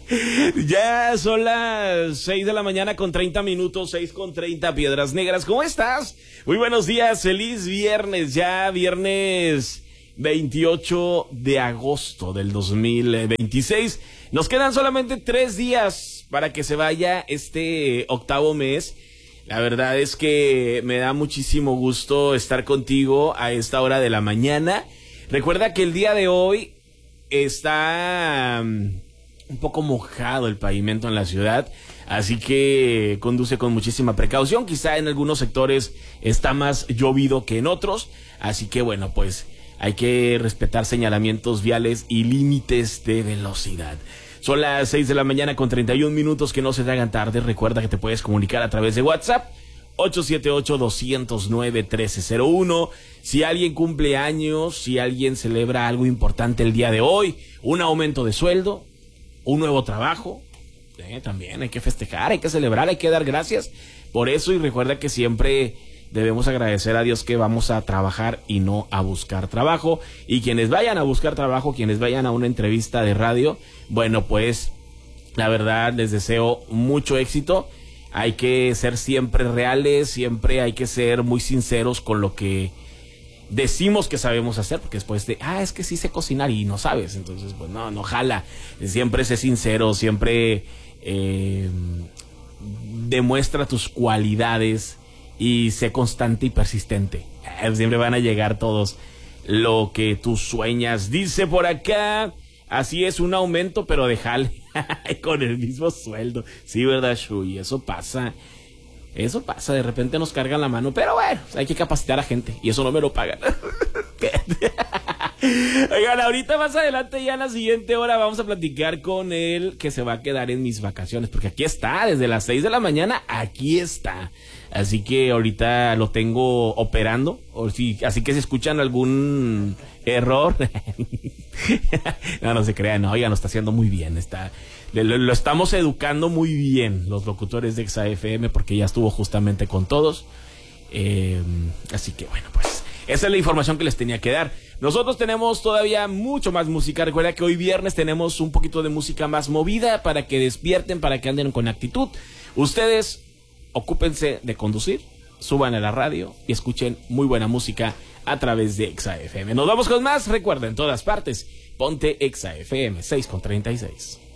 Ya son las 6 de la mañana con 30 minutos, 6:30, Piedras Negras. ¿Cómo estás? Muy buenos días, feliz viernes, ya viernes 28 de agosto del 2026. Nos quedan solamente 3 días para que se vaya este octavo mes. La verdad es que me da muchísimo gusto estar contigo a esta hora de la mañana. Recuerda que el día de hoy está un poco mojado el pavimento en la ciudad, así que conduce con muchísima precaución. Quizá en algunos sectores está más llovido que en otros, así que bueno, pues hay que respetar señalamientos viales y límites de velocidad. Son las 6 de la mañana con 31 minutos, que no se te hagan tarde. Recuerda que te puedes comunicar a través de WhatsApp 878-209-1301. Si alguien cumple años, si alguien celebra algo importante el día de hoy, un aumento de sueldo, un nuevo trabajo, también hay que festejar, hay que celebrar, hay que dar gracias por eso. Y recuerda que siempre debemos agradecer a Dios que vamos a trabajar y no a buscar trabajo. Y quienes vayan a buscar trabajo, quienes vayan a una entrevista de radio, bueno, pues la verdad les deseo mucho éxito. Hay que ser siempre reales, siempre hay que ser muy sinceros con lo que decimos que sabemos hacer, porque después es que sí sé cocinar y no sabes, entonces pues no jala. Siempre sé sincero, siempre demuestra tus cualidades y sé constante y persistente. Siempre van a llegar todos lo que tú sueñas. Dice por acá, así es, un aumento pero de jale con el mismo sueldo. Sí, ¿verdad, Shui? Eso pasa, de repente nos cargan la mano, pero bueno, hay que capacitar a gente y eso no me lo pagan. Oigan, ahorita más adelante, ya en la siguiente hora, vamos a platicar con él que se va a quedar en mis vacaciones, porque aquí está, desde las 6 de la mañana, aquí está. Así que ahorita lo tengo operando, así que si escuchan algún error, no se crean, no, oigan, lo está haciendo muy bien, lo estamos educando muy bien los locutores de Exa FM, porque ya estuvo justamente con todos. Así que bueno, pues esa es la información que les tenía que dar. Nosotros tenemos todavía mucho más música. Recuerda que hoy viernes tenemos un poquito de música más movida para que despierten, para que anden con actitud. Ustedes ocúpense de conducir, suban a la radio y escuchen muy buena música a través de Exa FM. Nos vamos con más. Recuerda, en todas partes, ponte Exa FM 6:36.